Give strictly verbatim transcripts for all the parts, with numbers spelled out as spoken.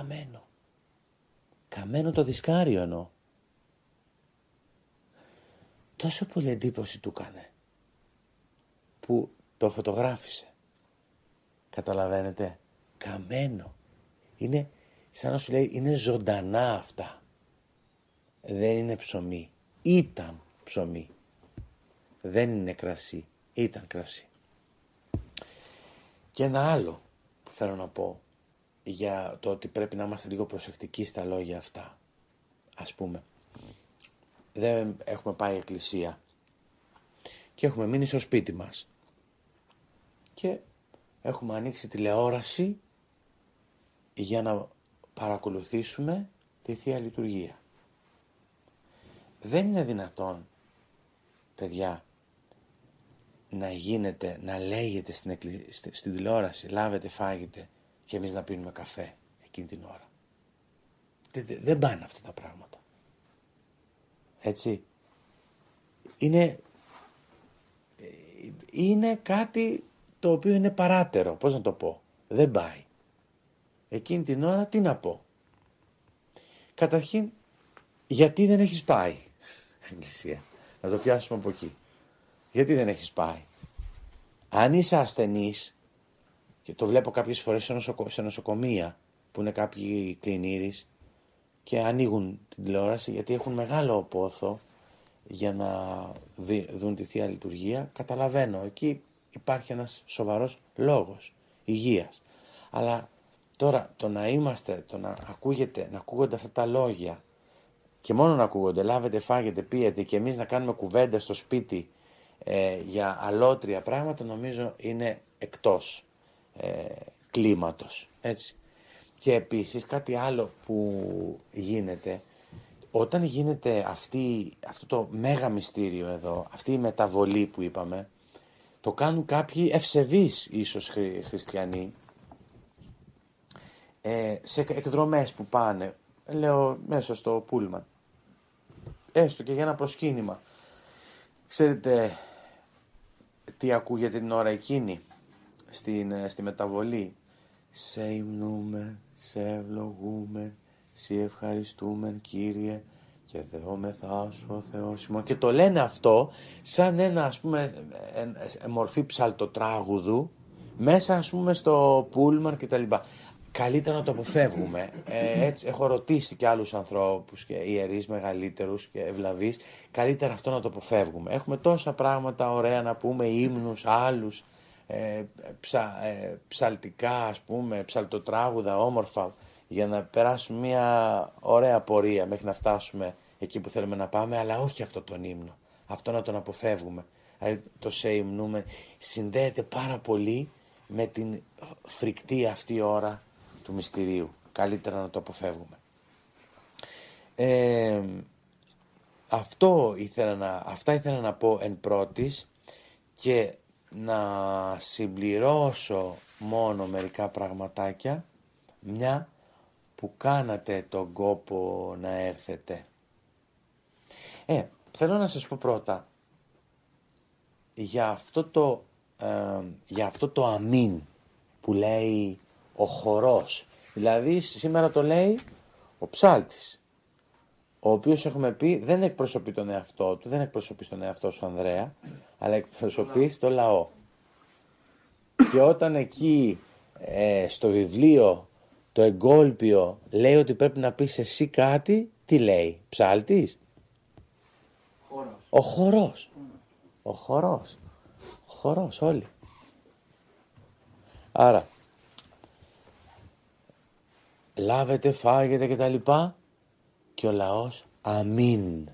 καμένο. Καμένο το δισκάριο εννοώ. Τόσο πολύ εντύπωση του έκανε που το φωτογράφησε. Καταλαβαίνετε, καμένο. Είναι σαν να σου λέει, είναι ζωντανά αυτά. Δεν είναι ψωμί. Ήταν ψωμί. Δεν είναι κρασί. Ήταν κρασί. Και ένα άλλο που θέλω να πω για το ότι πρέπει να είμαστε λίγο προσεκτικοί στα λόγια αυτά. Ας πούμε, δεν έχουμε πάει εκκλησία και έχουμε μείνει στο σπίτι μας και έχουμε ανοίξει τηλεόραση για να παρακολουθήσουμε τη Θεία Λειτουργία. Δεν είναι δυνατόν, παιδιά, να γίνεται, να λέγεται στην, εκκλη... στην τηλεόραση, λάβετε, φάγετε και εμείς να πίνουμε καφέ εκείνη την ώρα. Δεν, δεν πάνε αυτά τα πράγματα. Έτσι. Είναι, είναι κάτι το οποίο είναι παράτερο. Πώς να το πω. Δεν πάει. Εκείνη την ώρα τι να πω. Καταρχήν, γιατί δεν έχεις πάει εκκλησία. Να το πιάσουμε από εκεί. Γιατί δεν έχεις πάει. Αν είσαι ασθενής, και το βλέπω κάποιες φορές σε, νοσοκο, σε νοσοκομεία που είναι κάποιοι κλινήρεις και ανοίγουν την τηλεόραση γιατί έχουν μεγάλο πόθο για να δει, δουν τη Θεία Λειτουργία, καταλαβαίνω, εκεί υπάρχει ένας σοβαρός λόγος υγείας. Αλλά τώρα το να είμαστε, το να ακούγεται, να ακούγονται αυτά τα λόγια και μόνο να ακούγονται, λάβετε, φάγετε, πίετε και εμείς να κάνουμε κουβέντα στο σπίτι ε, για αλότρια πράγματα, νομίζω είναι εκτός ε, κλίματος, έτσι. Και επίσης κάτι άλλο που γίνεται, όταν γίνεται αυτή, αυτό το μέγα μυστήριο εδώ, αυτή η μεταβολή που είπαμε, το κάνουν κάποιοι ευσεβείς ίσως χρη, χριστιανοί, ε, σε εκδρομές που πάνε, λέω μέσα στο πούλμαν, έστω και για ένα προσκύνημα. Ξέρετε τι ακούγεται την ώρα εκείνη στην, στη μεταβολή? Σε υμνούμε, σε ευλογούμε, σε ευχαριστούμε Κύριε και δεόμεθά σου ο Θεός ημών. Και το λένε αυτό σαν ένα, ας πούμε, ε, μορφή ψαλτοτράγουδου μέσα, ας πούμε, στο πούλμαν και τα λοιπά. Καλύτερα να το αποφεύγουμε. Ε, έτσι, έχω ρωτήσει και άλλους ανθρώπους και ιερείς μεγαλύτερους και ευλαβείς. Καλύτερα αυτό να το αποφεύγουμε. Έχουμε τόσα πράγματα ωραία να πούμε, ύμνους, άλλους, ε, ψα, ε, ψαλτικά, ας πούμε, ψαλτοτράγουδα, όμορφα, για να περάσουμε μια ωραία πορεία μέχρι να φτάσουμε εκεί που θέλουμε να πάμε, αλλά όχι αυτό τον ύμνο. Αυτό να τον αποφεύγουμε. Δηλαδή, το σε υμνούμε συνδέεται πάρα πολύ με την φρικτή αυτή ώρα του μυστηρίου. Καλύτερα να το αποφεύγουμε. Ε, αυτό ήθελα να, αυτά ήθελα να πω εν πρώτης και να συμπληρώσω μόνο μερικά πραγματάκια, μια που κάνατε τον κόπο να έρθετε. Ε, θέλω να σας πω πρώτα για αυτό το, ε, για αυτό το αμήν που λέει ο χορός. Δηλαδή σήμερα το λέει ο ψάλτης, ο οποίος έχουμε πει δεν εκπροσωπεί τον εαυτό του, δεν εκπροσωπεί τον εαυτό σου Ανδρέα, αλλά εκπροσωπεί το λαό. Και όταν εκεί ε, στο βιβλίο το εγκόλπιο λέει ότι πρέπει να πεις εσύ κάτι, τι λέει, ψάλτης? Χορός. Ο χορός. Mm. Ο χορός. Ο χορός όλοι. Άρα, λάβετε, φάγετε και τα λοιπά και ο λαός αμήν.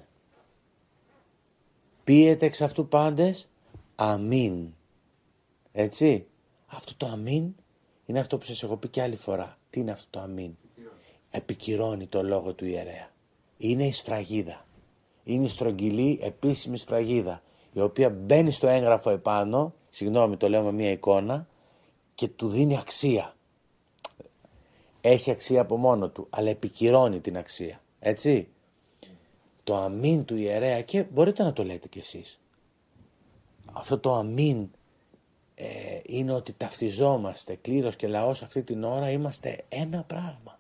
Πίετε εξ αυτού πάντες αμήν. Έτσι. Αυτό το αμήν είναι αυτό που σας έχω πει και άλλη φορά. Τι είναι αυτό το αμήν? Επικυρώνει το λόγο του ιερέα. Είναι η σφραγίδα. Είναι η στρογγυλή επίσημη σφραγίδα, η οποία μπαίνει στο έγγραφο επάνω, συγγνώμη το λέω με μια εικόνα, και του δίνει αξία. Έχει αξία από μόνο του, αλλά επικυρώνει την αξία. Έτσι. Το αμήν του ιερέα, και μπορείτε να το λέτε κι εσείς. Αυτό το αμήν ε, είναι ότι ταυτιζόμαστε, κλήρος και λαός αυτή την ώρα, είμαστε ένα πράγμα.